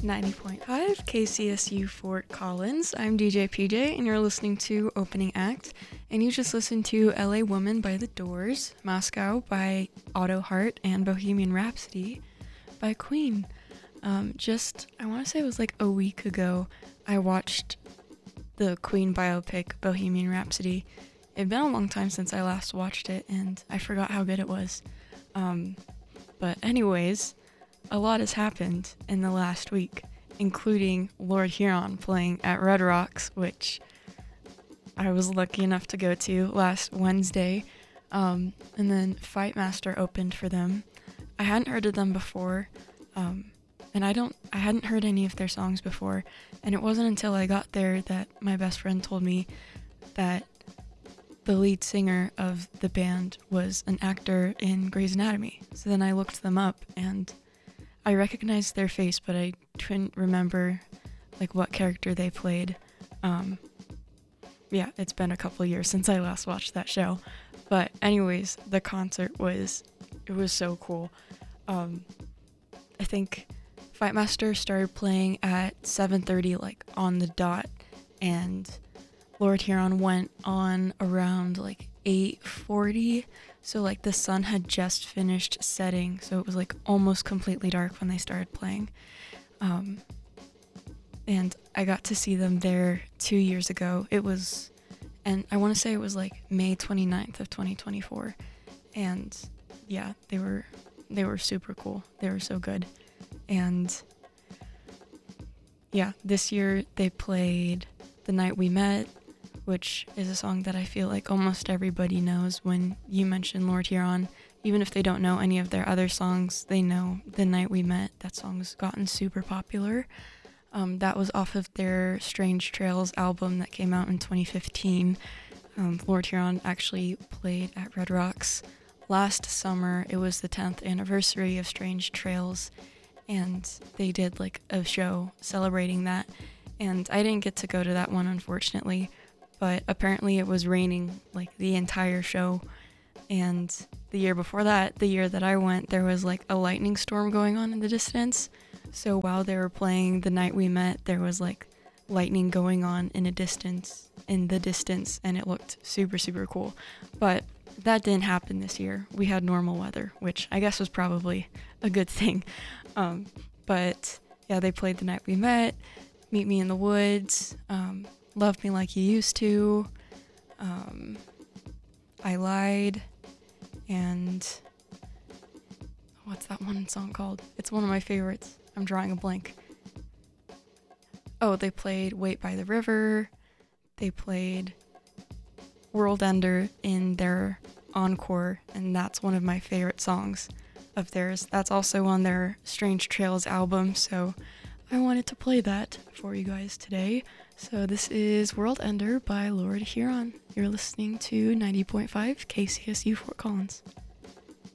90.5 KCSU Fort Collins. I'm DJ PJ, and you're listening to Opening Act. And you just listened to LA Woman by The Doors, Moscow by Otto Hart, and Bohemian Rhapsody by Queen. I want to say it was like a week ago, I watched the Queen biopic, Bohemian Rhapsody. It had been a long time since I last watched it, and I forgot how good it was. But anyways, a lot has happened in the last week, including Lord Huron playing at Red Rocks, which I was lucky enough to go to last Wednesday. And then Fight Master opened for them. I hadn't heard of them before, and I hadn't heard any of their songs before, and it wasn't until I got there that my best friend told me that the lead singer of the band was an actor in Grey's Anatomy. So then I looked them up, and I recognized their face, but I couldn't remember like what character they played. Yeah, it's been a couple years since I last watched that show. But anyways, the concert was so cool. I think Fight Master started playing at 7:30, like on the dot, and Lord Huron went on around like 8:40. So like the sun had just finished setting, so it was like almost completely dark when they started playing. And I got to see them there 2 years ago. And I want to say it was like May 29th of 2024. And yeah, they were super cool. They were so good. And yeah, this year they played The Night We Met, which is a song that I feel like almost everybody knows when you mention Lord Huron. Even if they don't know any of their other songs, they know The Night We Met. That song's gotten super popular. That was off of their Strange Trails album that came out in 2015. Lord Huron actually played at Red Rocks last summer. It was the 10th anniversary of Strange Trails, and they did like a show celebrating that. And I didn't get to go to that one, unfortunately. But apparently it was raining like the entire show. And the year before that, the year that I went, there was like a lightning storm going on in the distance. So while they were playing The Night We Met, there was like lightning going on in the distance, and it looked super, super cool. But that didn't happen this year. We had normal weather, which I guess was probably a good thing. But yeah, they played The Night We Met, Meet Me in the Woods, Love Me Like You Used to, I Lied, and what's that one song called? It's one of my favorites. I'm drawing a blank. Oh, they played Wait by the River. They played World Ender in their encore, and that's one of my favorite songs of theirs. That's also on their Strange Trails album, so I wanted to play that for you guys today. So this is World Ender by Lord Huron. You're listening to 90.5 KCSU Fort Collins.